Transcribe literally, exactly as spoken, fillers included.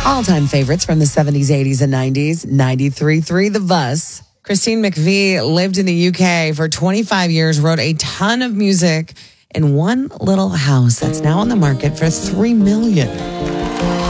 All-time favorites from the seventies, eighties, and nineties. ninety-three point three The Bus. Christine McVie lived in the U K for twenty-five years, wrote a ton of music in one little house that's now on the market for three million dollars.